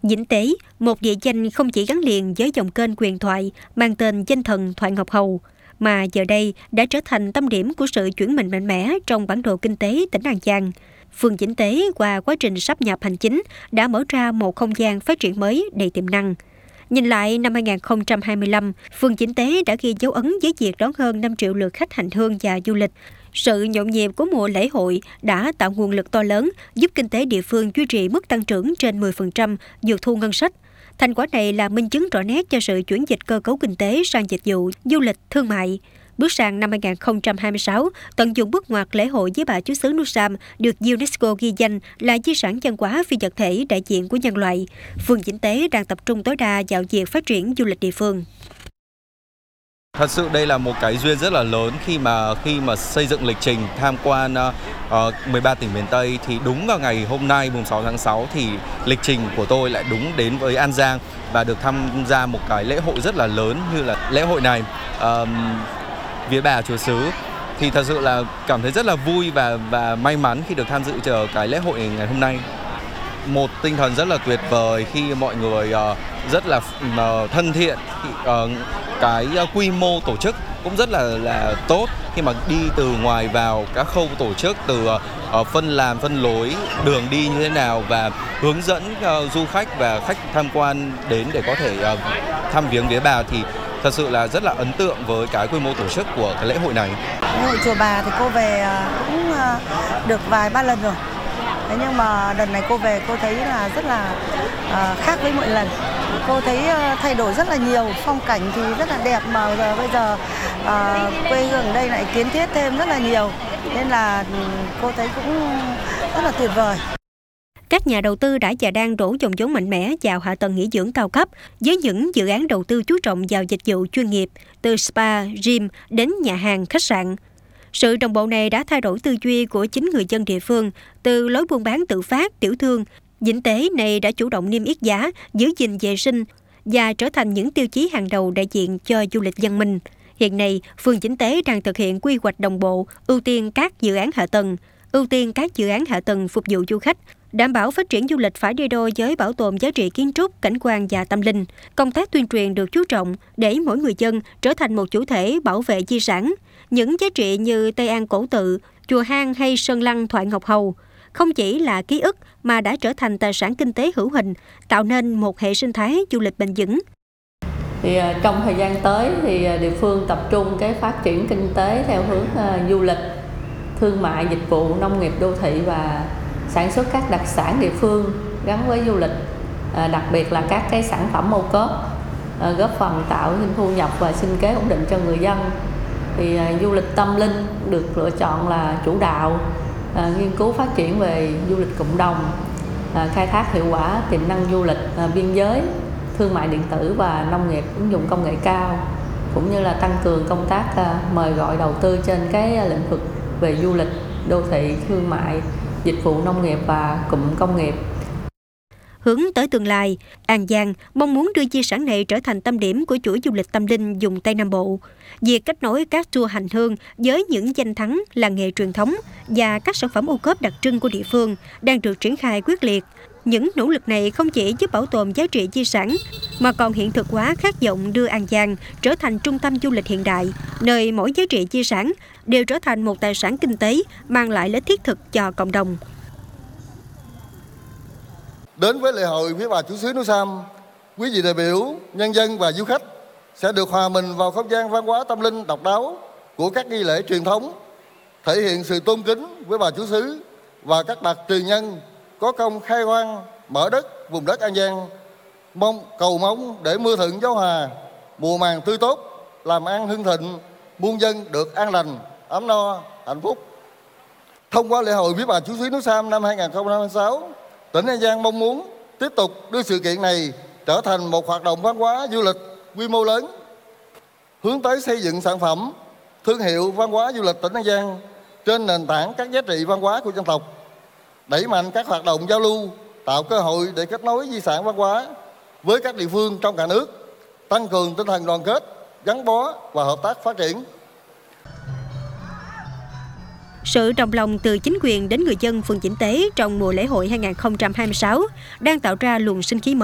Dĩnh Tế, một địa danh không chỉ gắn liền với dòng kênh huyền thoại mang tên danh thần Thoại Ngọc Hầu, mà giờ đây đã trở thành tâm điểm của sự chuyển mình mạnh mẽ trong bản đồ kinh tế tỉnh An Giang. Phường Dĩnh Tế qua quá trình sáp nhập hành chính đã mở ra một không gian phát triển mới đầy tiềm năng. Nhìn lại năm 2025, phường Dĩnh Tế đã ghi dấu ấn với việc đón hơn 5 triệu lượt khách hành hương và du lịch. Sự nhộn nhịp của mùa lễ hội đã tạo nguồn lực to lớn, giúp kinh tế địa phương duy trì mức tăng trưởng trên 10%, vượt thu ngân sách. Thành quả này là minh chứng rõ nét cho sự chuyển dịch cơ cấu kinh tế sang dịch vụ, du lịch, thương mại. Bước sang năm 2026, tận dụng bước ngoặt lễ hội với bà chúa xứ Núi Sam được UNESCO ghi danh là di sản văn hóa phi vật thể đại diện của nhân loại. Phường Dĩnh Tế đang tập trung tối đa vào việc phát triển du lịch địa phương. Thật sự đây là một cái duyên rất là lớn khi mà xây dựng lịch trình tham quan 13 tỉnh miền Tây, thì đúng vào ngày hôm nay mùng 6 tháng 6 thì lịch trình của tôi lại đúng đến với An Giang và được tham gia một cái lễ hội rất là lớn như là lễ hội này, Vía Bà Chúa Xứ. Thì thật sự là cảm thấy rất là vui và may mắn khi được tham dự cái lễ hội ngày hôm nay. Một tinh thần rất là tuyệt vời khi mọi người rất là thân thiện, cái quy mô tổ chức cũng rất là tốt khi mà đi từ ngoài vào các khâu tổ chức, từ phân làm phân lối đường đi như thế nào và hướng dẫn du khách và khách tham quan đến để có thể thăm viếng Vía Bà, thì thật sự là rất là ấn tượng với cái quy mô tổ chức của cái lễ hội này. Lễ hội Chùa Bà thì cô về cũng được vài ba lần rồi. Thế nhưng mà lần này cô về cô thấy là rất là khác với mọi lần. Cô thấy thay đổi rất là nhiều, phong cảnh thì rất là đẹp mà bây giờ quê hương ở đây lại kiến thiết thêm rất là nhiều. Nên là cô thấy cũng rất là tuyệt vời. Các nhà đầu tư đã và đang đổ dòng vốn mạnh mẽ vào hạ tầng nghỉ dưỡng cao cấp với những dự án đầu tư chú trọng vào dịch vụ chuyên nghiệp, từ spa, gym đến nhà hàng, khách sạn. Sự đồng bộ này đã thay đổi tư duy của chính người dân địa phương, từ lối buôn bán tự phát, tiểu thương. Dĩnh Tế này đã chủ động niêm yết giá, giữ gìn vệ sinh và trở thành những tiêu chí hàng đầu đại diện cho du lịch văn minh. Hiện nay, phường Dĩnh Tế đang thực hiện quy hoạch đồng bộ, ưu tiên các dự án hạ tầng phục vụ du khách, đảm bảo phát triển du lịch phải đi đôi với bảo tồn giá trị kiến trúc, cảnh quan và tâm linh. Công tác tuyên truyền được chú trọng để mỗi người dân trở thành một chủ thể bảo vệ di sản. Những giá trị như Tây An Cổ Tự, Chùa Hang hay Sơn Lăng Thoại Ngọc Hầu không chỉ là ký ức mà đã trở thành tài sản kinh tế hữu hình, tạo nên một hệ sinh thái du lịch bền vững. Thì trong thời gian tới thì địa phương tập trung cái phát triển kinh tế theo hướng du lịch, thương mại, dịch vụ, nông nghiệp đô thị và sản xuất các đặc sản địa phương gắn với du lịch, đặc biệt là các cái sản phẩm ô cốp, góp phần tạo thêm thu nhập và sinh kế ổn định cho người dân. Thì du lịch tâm linh được lựa chọn là chủ đạo, nghiên cứu phát triển về du lịch cộng đồng, khai thác hiệu quả tiềm năng du lịch biên giới, thương mại điện tử và nông nghiệp ứng dụng công nghệ cao, cũng như là tăng cường công tác mời gọi đầu tư trên cái lĩnh vực về du lịch, đô thị, thương mại, dịch vụ nông nghiệp và cụm công nghiệp. Hướng tới tương lai, An Giang mong muốn đưa di sản này trở thành tâm điểm của chuỗi du lịch tâm linh vùng Tây Nam Bộ. Việc kết nối các tour hành hương với những danh thắng, làng nghề truyền thống và các sản phẩm ô cốp đặc trưng của địa phương đang được triển khai quyết liệt. Những nỗ lực này không chỉ giúp bảo tồn giá trị di sản, mà còn hiện thực hóa khát vọng đưa An Giang trở thành trung tâm du lịch hiện đại, nơi mỗi giá trị di sản đều trở thành một tài sản kinh tế mang lại lợi ích thiết thực cho cộng đồng. Đến với lễ hội Vía Bà Chúa Xứ Núi Sam, quý vị đại biểu, nhân dân và du khách sẽ được hòa mình vào không gian văn hóa tâm linh độc đáo của các nghi lễ truyền thống, thể hiện sự tôn kính với Bà Chúa Xứ và các bậc tiền nhân có công khai hoang mở đất vùng đất An Giang, cầu mong để mưa thuận gió hòa, mùa màng tươi tốt, làm ăn hưng thịnh, muôn dân được an lành, ấm no, hạnh phúc. Thông qua lễ hội Vía Bà Chúa Xứ Núi Sam năm 2026, tỉnh An Giang mong muốn tiếp tục đưa sự kiện này trở thành một hoạt động văn hóa du lịch quy mô lớn, hướng tới xây dựng sản phẩm, thương hiệu văn hóa du lịch tỉnh An Giang trên nền tảng các giá trị văn hóa của dân tộc, đẩy mạnh các hoạt động giao lưu, tạo cơ hội để kết nối di sản văn hóa với các địa phương trong cả nước, tăng cường tinh thần đoàn kết, gắn bó và hợp tác phát triển. Sự đồng lòng từ chính quyền đến người dân phường Dĩnh Tế trong mùa lễ hội 2026 đang tạo ra luồng sinh khí mới.